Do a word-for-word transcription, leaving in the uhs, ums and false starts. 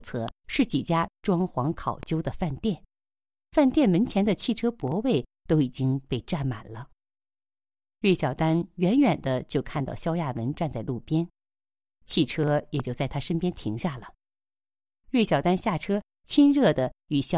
侧是几家装潢考究的饭店，饭店门前的汽车泊位都已经被占满了。芮小丹远远的就看到萧亚文站在路边，汽车也就在他身边停下了。芮小丹下车，亲热的与萧